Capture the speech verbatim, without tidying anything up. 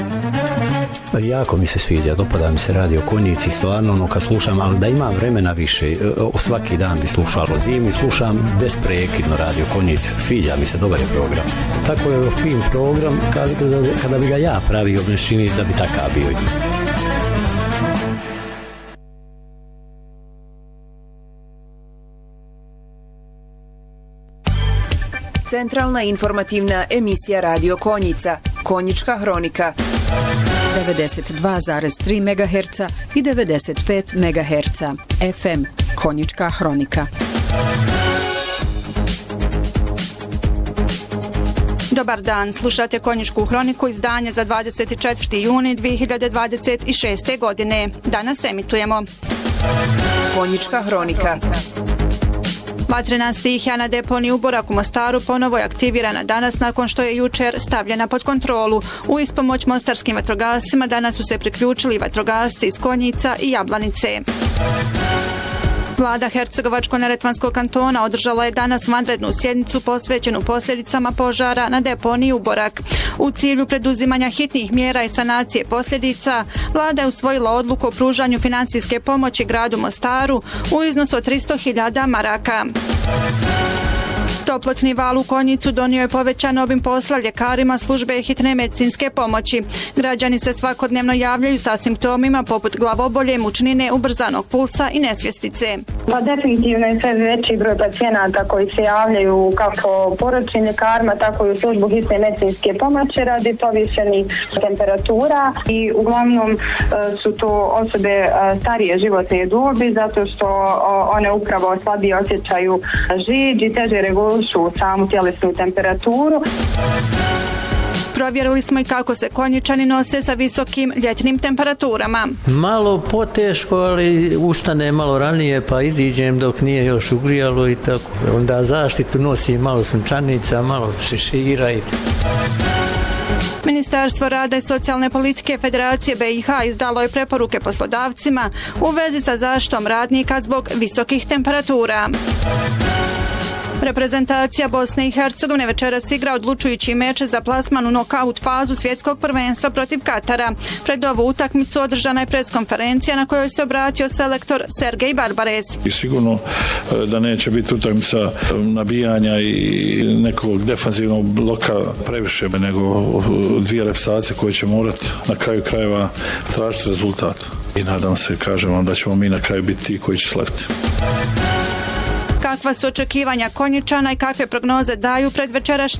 Jako mi se sviđa, dopada mi se Radio Konjici, stvarno ono kad slušam, ali da imam vremena više, svaki dan bi slušao zimi, slušam besprekidno Radio Konjici, sviđa mi se, dobar je program. Tako je fin program, kada, kada bi ga ja pravio, ne čini da bi takav bio. Centralna informativna emisija Radio Konjica, Konjička hronika. devedeset dva zarez tri megaherca i devedeset pet megaherca. F M, Konjička hronika. Dobar dan, slušate Konjičku hroniku, izdanje za dvadeset četvrti juni dvije hiljade dvadeset šeste. godine. Danas emitujemo Konjička hronika. Vatrena stihija na deponiji Uborak u Mostaru ponovo je aktivirana danas nakon što je jučer stavljena pod kontrolu. U ispomoć mostarskim vatrogascima danas su se priključili vatrogasci iz Konjica i Jablanice. Vlada Hercegovačko-neretvanskog kantona održala je danas vanrednu sjednicu posvećenu posljedicama požara na deponiji Uborak. U cilju preduzimanja hitnih mjera i sanacije posljedica, vlada je usvojila odluku o pružanju financijske pomoći gradu Mostaru u iznosu od tristo hiljada maraka. Toplotni val u Konjicu donio je povećan obim posla ljekarima službe hitne medicinske pomoći. Građani se svakodnevno javljaju sa simptomima poput glavobolje, mučnine, ubrzanog pulsa i nesvjestice. Pa definitivno je sve veći broj pacijenata koji se javljaju kako poručnim ljekarima, tako i u službu hitne medicinske pomoći radi povišenih temperatura i uglavnom su to osobe starije životne dobi zato što one upravo slabije osjećaju žeđ i teže reguluju u samu tjelesnu temperaturu. Provjerili smo i kako se Konjičani nose sa visokim ljetnim temperaturama. Malo poteško, ali ustane malo ranije pa iziđem dok nije još ugrijalo i tako. Onda zaštitu nosi malo sunčanica, malo šešira i Ministarstvo rada i socijalne politike Federacije B i H izdalo je preporuke poslodavcima u vezi sa zaštitom radnika zbog visokih temperatura. Reprezentacija Bosne i Hercegovine večeras igra odlučujući meč za plasman u nokaut fazu svjetskog prvenstva protiv Katara. Pred ovu utakmicu održana je preskonferencija na kojoj se obratio selektor Sergej Barbarez. I sigurno da neće biti utakmica nabijanja i nekog defanzivnog bloka previše, nego dvije reprezentacije koje će morati na kraju krajeva tražiti rezultat. I nadam se, kažem vam, da ćemo mi na kraju biti ti koji će slepiti. Kakva su očekivanja Konjičana i kakve prognoze daju pred večerašnji